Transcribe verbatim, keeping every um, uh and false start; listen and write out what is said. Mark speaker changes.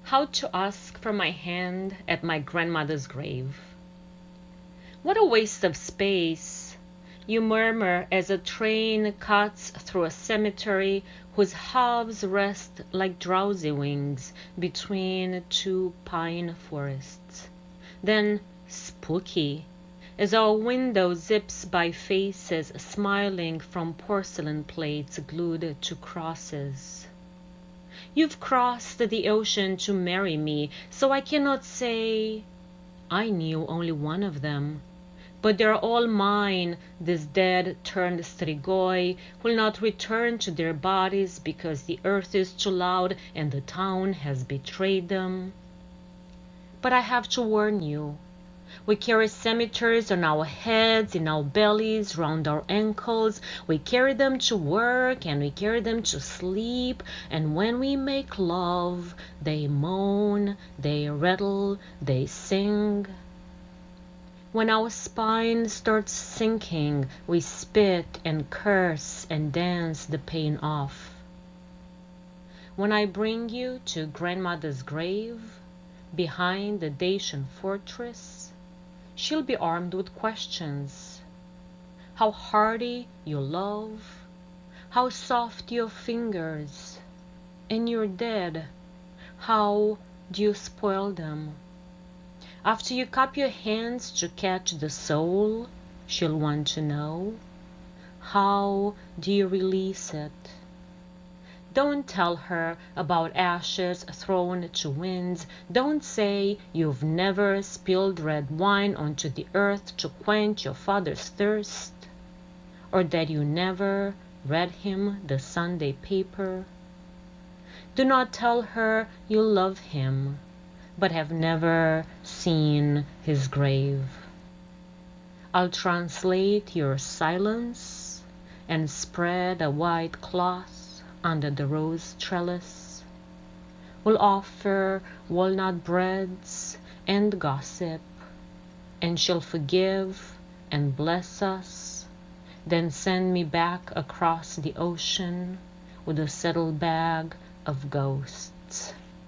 Speaker 1: How to ask for my hand at my grandmother's grave. What a waste of space, you murmur as a train cuts through a cemetery whose halves rest like drowsy wings between two pine forests. Then, spooky, as our window zips by faces smiling from porcelain plates glued to crosses. You've crossed the ocean to marry me, so I cannot say I knew only one of them. But they're all mine, this dead turned strigoi will not return to their bodies because the earth is too loud and the town has betrayed them. But I have to warn you. We carry cemeteries on our heads, in our bellies, round our ankles. We carry them to work and we carry them to sleep. And when we make love, they moan, they rattle, they sing. When our spine starts sinking, we spit and curse and dance the pain off. When I bring you to grandmother's grave, behind the Dacian fortress, she'll be armed with questions. How hardy you love, how soft your fingers, and you're dead. How do you spoil them? After you cup your hands to catch the soul, she'll want to know. How do you release it? Don't tell her about ashes thrown to winds. Don't say you've never spilled red wine onto the earth to quench your father's thirst, or that you never read him the Sunday paper. Do not tell her you love him, but have never seen his grave. I'll translate your silence and spread a white cloth under the rose trellis. We'll offer walnut breads and gossip, and she'll forgive and bless us, then send me back across the ocean with a saddlebag of ghosts.